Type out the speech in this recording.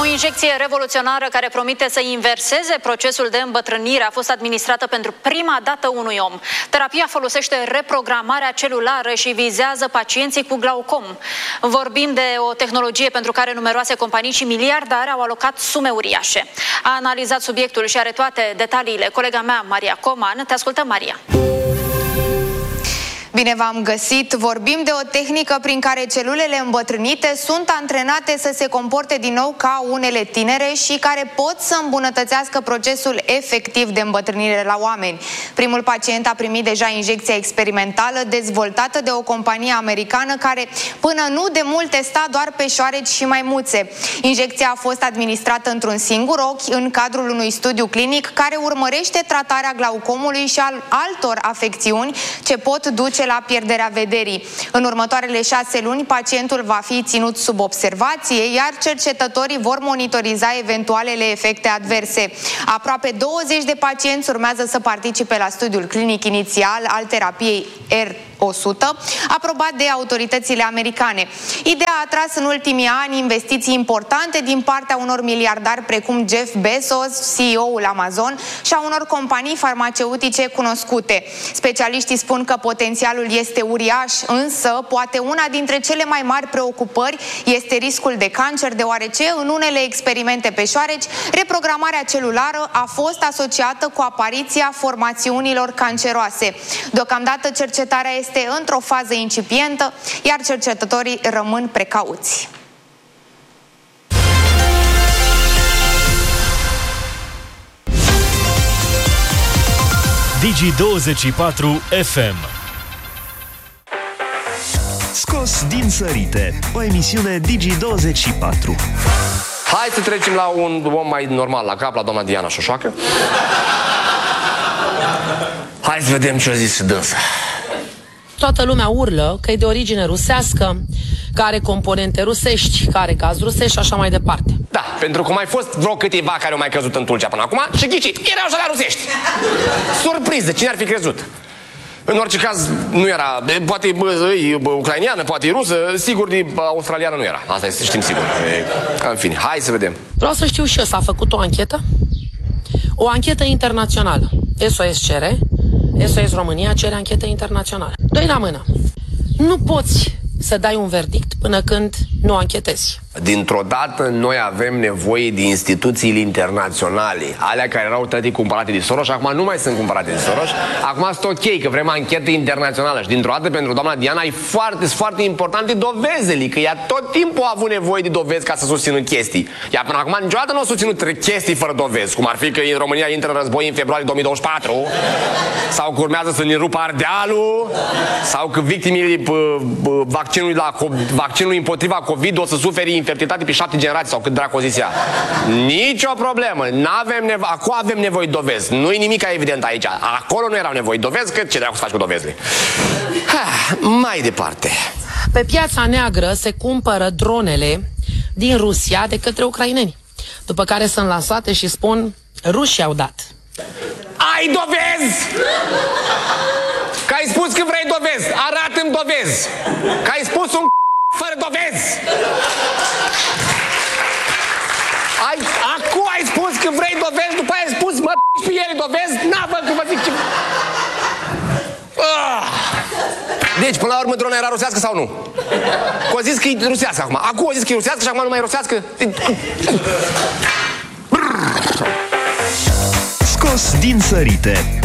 O injecție revoluționară care promite să inverseze procesul de îmbătrânire a fost administrată pentru prima dată unui om. Terapia folosește reprogramarea celulară și vizează pacienții cu glaucom. Vorbim de o tehnologie pentru care numeroase companii și miliardari au alocat sume uriașe. A analizat subiectul și are toate detaliile colega mea, Maria Coman. Te ascultăm, Maria. Bine v-am găsit! Vorbim de o tehnică prin care celulele îmbătrânite sunt antrenate să se comporte din nou ca unele tinere și care pot să îmbunătățească procesul efectiv de îmbătrânire la oameni. Primul pacient a primit deja injecția experimentală dezvoltată de o companie americană care până nu de mult testa doar pe șoareci și maimuțe. Injecția a fost administrată într-un singur ochi în cadrul unui studiu clinic care urmărește tratarea glaucomului și al altor afecțiuni ce pot duce la pierderea vederii. În următoarele 6 luni, pacientul va fi ținut sub observație, iar cercetătorii vor monitoriza eventualele efecte adverse. Aproape 20 de pacienți urmează să participe la studiul clinic inițial al terapiei R100, aprobat de autoritățile americane. Ideea a atras în ultimii ani investiții importante din partea unor miliardari precum Jeff Bezos, CEO-ul Amazon, și a unor companii farmaceutice cunoscute. Specialiștii spun că potențialul este uriaș, însă poate una dintre cele mai mari preocupări este riscul de cancer, deoarece în unele experimente pe șoareci, reprogramarea celulară a fost asociată cu apariția formațiunilor canceroase. Deocamdată cercetarea este într-o fază incipientă, iar cercetătorii rămân precauți. Digi24 FM. Scos din sărite, o emisiune Digi24. Hai să trecem la un om mai normal la cap, la doamna Diana Șoșoacă. Hai să vedem ce a zis și dânsa. Toată lumea urlă că e de origine rusească, că are componente rusești, că are gaz rusești și așa mai departe. Da, pentru că mai fost vreo câteva care au mai căzut în Tulcea până acum și ghicit, erau și la rusești. Surpriză, cine ar fi crezut? În orice caz, nu era, poate e ucrainiană, poate e rusă, sigur, australiană nu era. Asta este, știm sigur. În fine, hai să vedem. Vreau să știu și eu, s-a făcut o anchetă? O anchetă internațională. SOS cere, SOS România cere anchetă internațională. Doi la mână. Nu poți să dai un verdict până când nu anchetezi. Dintr-o dată noi avem nevoie de instituțiile internaționale, alea care erau tătii cumpărate de Soros și acum nu mai sunt cumpărate de Soros. Acum sunt ok, că vrem anchetă internațională. Și dintr-o dată pentru doamna Diana e foarte importante dovezele, că ea tot timpul a avut nevoie de dovezi ca să susțină chestii. Ea până acum niciodată nu a susținut chestii fără dovezi, cum ar fi că în România intră în război în februarie 2024, sau că urmează să ne rupă Ardealul, sau că victimele vaccinului împotriva COVID o să suferi infertilitate pe 7 generații sau cât dracu o zis ea. Nicio problemă. Acum avem nevoie de dovezi. Nu-i nimic evident aici. Acolo nu erau nevoie de dovezi, că ce dracu să faci cu dovezile? Mai departe. Pe piața neagră se cumpără dronele din Rusia de către ucraineni. După care sunt lansate și spun, rușii au dat. Ai dovezi? Că ai spus că vrei dovezi. Arată-mi dovezi. Că ai spus un fără dovezi. Acum ai spus că vrei dovezi, după aia ai spus mă pe ele dovezi, n-avă că vă zic ce... Deci, până la urmă, drona era rusească sau nu? Că o zis că e rusească acum. Acum o zis că e rusească și acum nu mai e rusească. Scos din sărite,